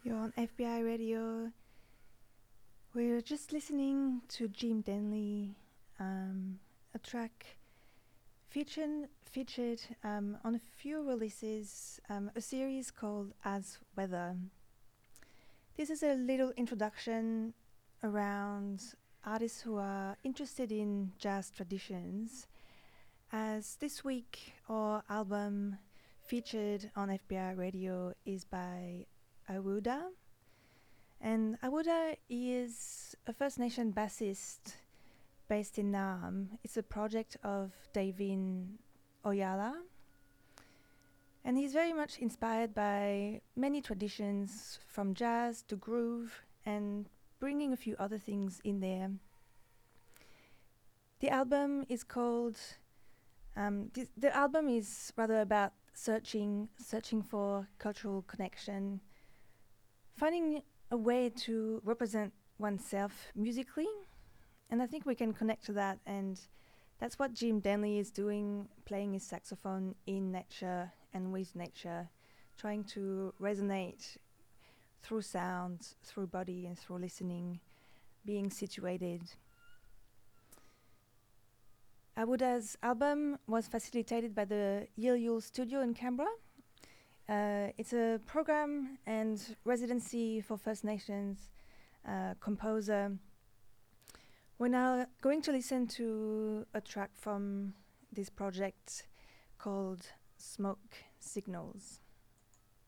You're on FBI Radio. We're just listening to Jim Denley, a track featured on a few releases, a series called As Weather. This is a little introduction around artists who are interested in jazz traditions, as this week our album featured on FBI Radio is by Awuda. And Awuda is a First Nation bassist based in Naarm. It's a project of Davin Oyala. And he's very much inspired by many traditions, from jazz to groove, and bringing a few other things in there. The album is called, the album is rather about searching for cultural connection, finding a way to represent oneself musically. And I think we can connect to that, and that's what Jim Denley is doing, playing his saxophone in nature and with nature, trying to resonate through sound, through body and through listening, being situated. Awuda's album was facilitated by the Yil Yul Studio in Canberra. It's a program and residency for First Nations composer. We're now going to listen to a track from this project called Smoke Signals.